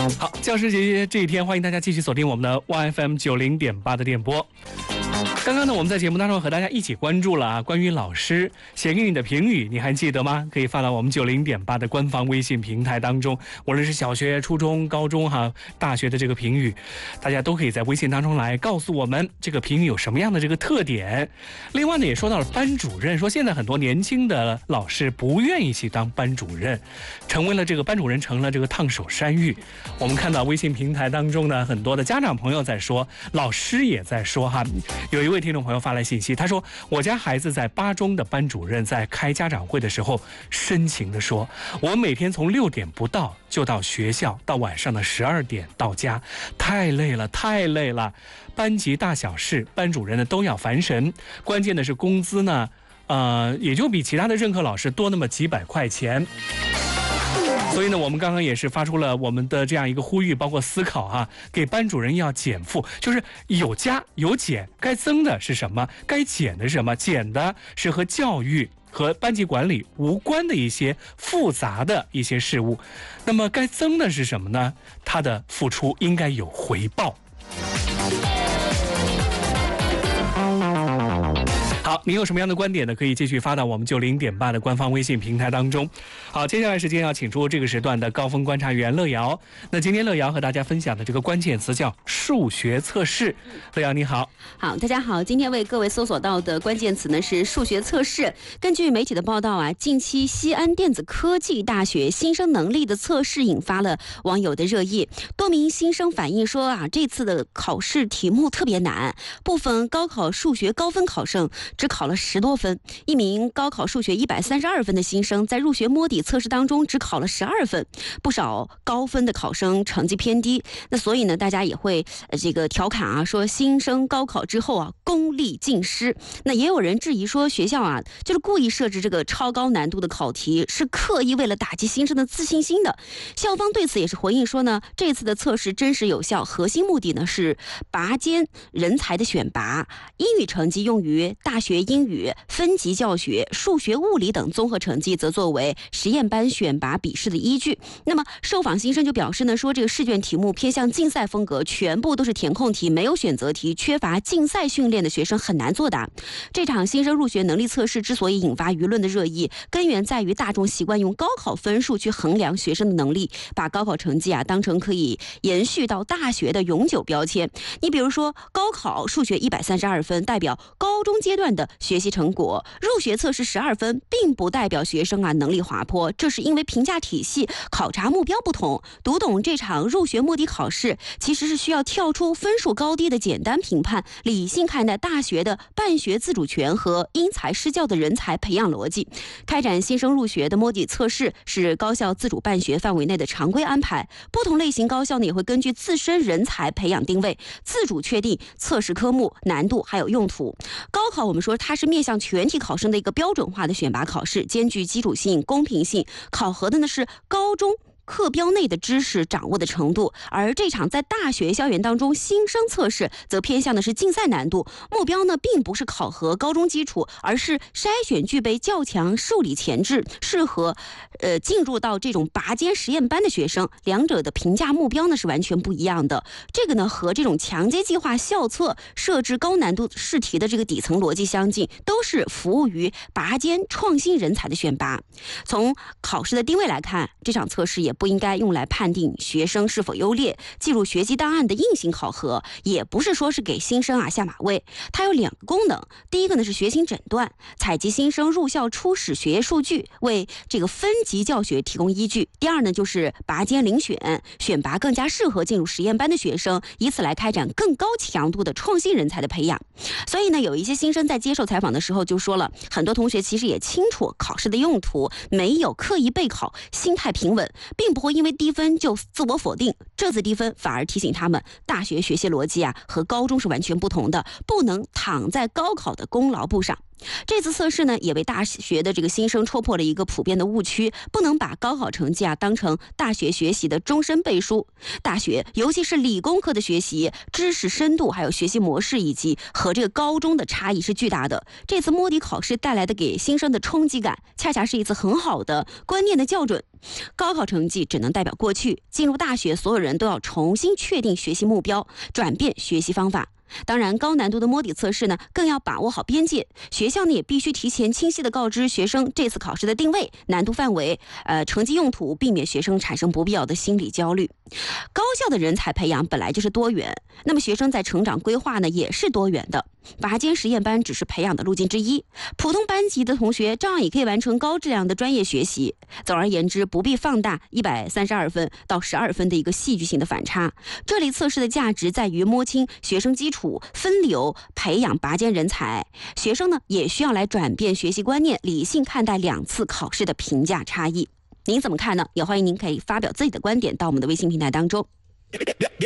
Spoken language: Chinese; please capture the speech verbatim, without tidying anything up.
好，教师节这一天，欢迎大家继续锁定我们的 Y F M 九零点八的电波。刚刚呢，我们在节目当中和大家一起关注了啊，关于老师写给你的评语，你还记得吗？可以发到我们九零点八的官方微信平台当中，无论是小学、初中、高中哈、大学的这个评语，大家都可以在微信当中来告诉我们这个评语有什么样的这个特点。另外呢，也说到了班主任，说现在很多年轻的老师不愿意去当班主任，成为了这个班主任成了这个烫手山芋。我们看到微信平台当中呢，很多的家长朋友在说，老师也在说哈。有一位听众朋友发来信息，他说我家孩子在八中的班主任在开家长会的时候深情地说，我每天从六点不到就到学校，到晚上的十二点到家，太累了太累了，班级大小事班主任呢都要烦神，关键的是工资呢呃，也就比其他的任课老师多那么几百块钱。所以呢，我们刚刚也是发出了我们的这样一个呼吁，包括思考哈、啊，给班主任要减负，就是有加有减，该增的是什么，该减的是什么，减的是和教育和班级管理无关的一些复杂的一些事物，那么该增的是什么呢？他的付出应该有回报。好，你有什么样的观点呢？可以继续发到我们九零点八的官方微信平台当中。好，接下来时间要请出这个时段的高峰观察员乐瑶。那今天乐瑶和大家分享的这个关键词叫数学测试。乐瑶你好。 好，大家好，今天为各位搜索到的关键词呢是数学测试。根据媒体的报道啊，近期西安电子科技大学新生能力的测试引发了网友的热议。多名新生反映说啊，这次的考试题目特别难，部分高考数学高分考生只考了十多分，一名高考数学一百三十二分的新生在入学摸底测试当中只考了十二分，不少高分的考生成绩偏低。那所以呢，大家也会呃这个调侃啊，说新生高考之后啊功力尽失。那也有人质疑说，学校啊就是故意设置这个超高难度的考题，是刻意为了打击新生的自信心的。校方对此也是回应说呢，这次的测试真实有效，核心目的呢是拔尖人才的选拔，英语成绩用于大学英语分级教学，数学物理等综合成绩则作为实验班选拔笔试的依据。那么受访新生就表示呢，说这个试卷题目偏向竞赛风格，全部都是填空题，没有选择题，缺乏竞赛训练的学生很难作答。这场新生入学能力测试之所以引发舆论的热议，根源在于大众习惯用高考分数去衡量学生的能力，把高考成绩啊当成可以延续到大学的永久标签。你比如说高考数学一百三十二分代表高中阶段的学习成果，入学测试十二分并不代表学生啊能力滑坡，这是因为评价体系考察目标不同。读懂这场入学摸底考试，其实是需要跳出分数高低的简单评判，理性看待大学的办学自主权和因材施教的人才培养逻辑。开展新生入学的摸底测试是高校自主办学范围内的常规安排，不同类型高校呢也会根据自身人才培养定位，自主确定测试科目难度还有用途。高考我们说它是面向全体考生的一个标准化的选拔考试，兼具基础性、公平性，考核的呢是高中课标内的知识掌握的程度。而这场在大学校园当中新生测试则偏向的是竞赛难度，目标呢并不是考核高中基础，而是筛选具备较强数理潜质，适合呃进入到这种拔尖实验班的学生。两者的评价目标呢是完全不一样的。这个呢和这种强阶计划校测设置高难度试题的这个底层逻辑相近，都是服务于拔尖创新人才的选拔。从考试的定位来看，这场测试也不应该用来判定学生是否优劣，记录学习档案的硬性考核，也不是说是给新生啊下马威。它有两个功能，第一个呢是学习诊断，采集新生入校初始学业数据，为这个分级教学提供依据；第二呢就是拔尖遴选，选拔更加适合进入实验班的学生，以此来开展更高强度的创新人才的培养。所以呢，有一些新生在接受采访的时候就说了，很多同学其实也清楚考试的用途，没有刻意备考，心态平稳，并不会因为低分就自我否定。这次低分反而提醒他们，大学学习逻辑啊和高中是完全不同的，不能躺在高考的功劳簿上。 这次测试呢，也为大学的这个新生戳破了一个普遍的误区，不能把高考成绩啊当成大学学习的终身背书。大学，尤其是理工科的学习，知识深度、还有学习模式以及和这个高中的差异是巨大的。这次摸底考试带来的给新生的冲击感，恰恰是一次很好的观念的校准。高考成绩只能代表过去，进入大学，所有人都要重新确定学习目标，转变学习方法。当然，高难度的摸底测试呢，更要把握好边界。学校呢，也必须提前清晰地告知学生这次考试的定位、难度范围、呃成绩用途，避免学生产生不必要的心理焦虑。高校的人才培养本来就是多元，那么学生在成长规划呢，也是多元的。拔尖实验班只是培养的路径之一，普通班级的同学照样也可以完成高质量的专业学习。总而言之，不必放大一百三十二分到十二分的一个戏剧性的反差。这类测试的价值在于摸清学生基础，分流培养拔尖人才。学生呢，也需要来转变学习观念，理性看待两次考试的评价差异。您怎么看呢？也欢迎您可以发表自己的观点到我们的微信平台当中。